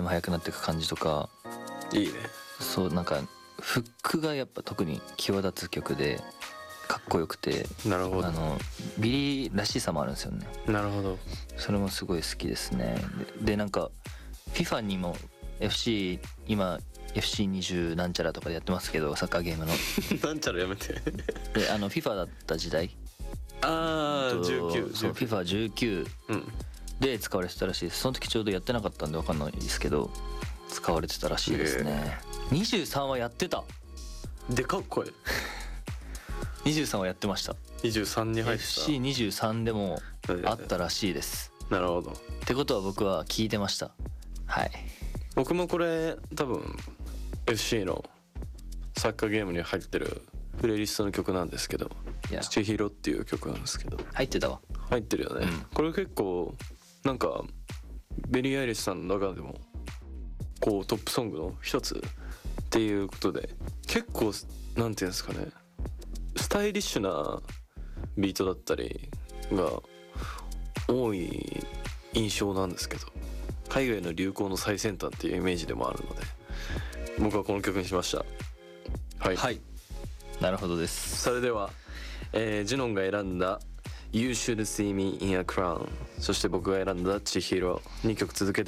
ム速くなっていく感じとか、 いいね。 そうなんかフックがやっぱ特に際立つ曲でかっこよくて、 なるほど。 ビリーらしさもあるんですよね。 なるほど。 それもすごい好きですね。でなんか FIFA にも FC 今 FC20 なんちゃらとかでやってますけど、サッカーゲームのなんちゃらやめて。 でFIFA だった時代、 ああ19。 そう FIFA19 うん。 で使われてたらしいです。その時ちょうどやってなかったんで分かんないですけど使われてたらしいですね。23はやってた。 でかっこいい。 23はやってました。 23に入ってた。 FC23 でもあったらしいです。 なるほど。 ってことは僕は聞いてました。はい。 僕もこれ多分 FC のサッカーゲームに入ってるプレイリストの曲なんですけど、 いや千尋っていう曲なんですけど、 入ってたわ。 入ってるよね、これ結構なんかベリー・アイリッシュさんの中でもこうトップソングの一つっていうことで、結構なんていうんですかね、スタイリッシュなビートだったりが多い印象なんですけど、海外の流行の最先端っていうイメージでもあるので、僕はこの曲にしました。はい、 はい、なるほどです。 それでは、ジュノンが選んだ You Should See Me in a Crown、 そして僕が選んだ千尋、2曲続けて